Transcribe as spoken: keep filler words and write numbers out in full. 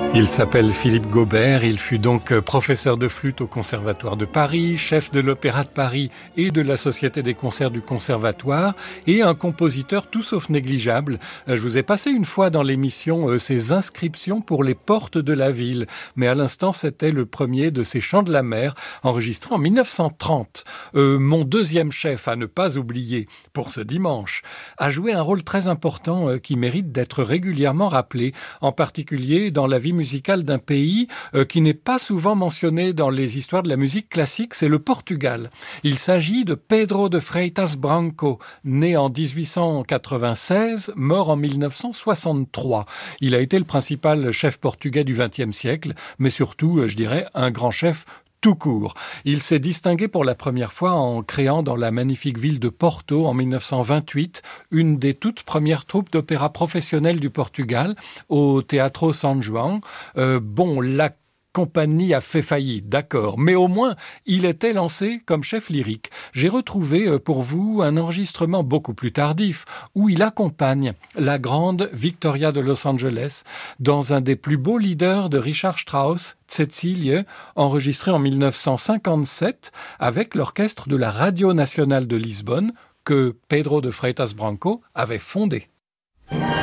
Il s'appelle Philippe Gaubert, il fut donc professeur de flûte au Conservatoire de Paris, chef de l'Opéra de Paris et de la Société des concerts du Conservatoire et un compositeur tout sauf négligeable. Je vous ai passé une fois dans l'émission ses inscriptions pour les portes de la ville, mais à l'instant c'était le premier de ses chants de la mer enregistré en mille neuf cent trente. Euh, mon deuxième chef à ne pas oublier pour ce dimanche a joué un rôle très important euh, qui mérite d'être régulièrement rappelé, en particulier dans la vie musicale d'un pays euh, qui n'est pas souvent mentionné dans les histoires de la musique classique, c'est le Portugal. Il s'agit de Pedro de Freitas Branco, né en dix-huit cent quatre-vingt-seize, mort en mille neuf cent soixante-trois. Il a été le principal chef portugais du vingtième siècle, mais surtout, euh, je dirais, un grand chef tout court. Il s'est distingué pour la première fois en créant dans la magnifique ville de Porto en mille neuf cent vingt-huit une des toutes premières troupes d'opéra professionnelles du Portugal au Teatro São João. Euh, bon, la compagnie a fait faillite, d'accord, mais au moins, il était lancé comme chef lyrique. J'ai retrouvé pour vous un enregistrement beaucoup plus tardif, où il accompagne la grande Victoria de Los Angeles dans un des plus beaux leaders de Richard Strauss, Cecilie, enregistré en mille neuf cent cinquante-sept avec l'orchestre de la Radio Nationale de Lisbonne que Pedro de Freitas Branco avait fondé.